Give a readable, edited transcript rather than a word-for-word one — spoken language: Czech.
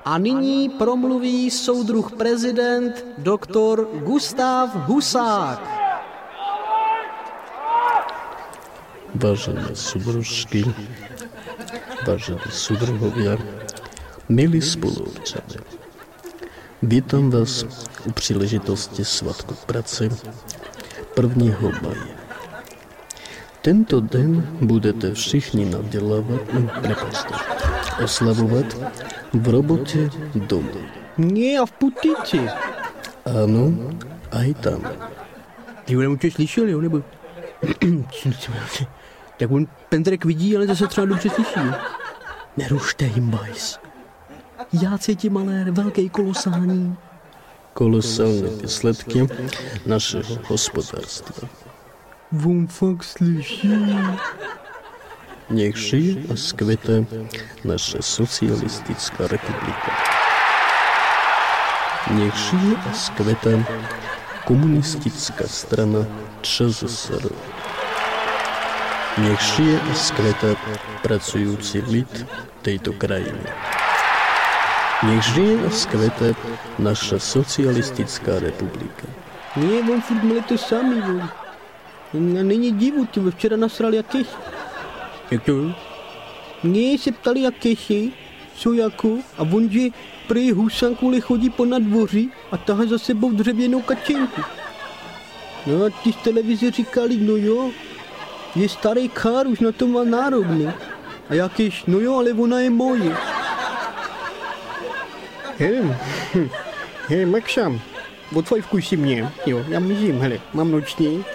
A nyní promluví soudruh prezident doktor Gustav Husák. Vážené súdružky, vážení súdruhovia, milí spoluobčania, vítam vás u příležitosti Svátku práce 1. maja. Tento den budete všichni oslavovat v robote doma. Nie, a v Putici. Áno, aj tam. Ty ho určitě slyšel, jo, nebo? Tak on Pendrek vidí, ale zase třeba dobře slyší. Nerušte jim, bajs. Já cítím ale velký kolosální. Kolosální výsledky našeho hospodářstva. On fakt slyší. Nech žije a skvěte naše socialistická republika. Nech žije a skvěte komunistická strana ČSSR. Nech žije a skvěte pracující lid této krajiny. Nech žije a skvěte naša socialistická republika. Nie, on furt měli to samý, on. Není divu, ty včera nasral jakých. Jak to? Mě se ptali jakési, co jako, a on, že prý Husák kvůli chodí po nadvoří a tahá za sebou dřevěnou kačenku. No a ti z televize říkali, no jo, je starý kár, už na to má nárok, ne? A jakýž, no jo, ale ona je moje. Hej, Makšam, odfajfkuj si mě, jo, já mizím, hele, mám noční.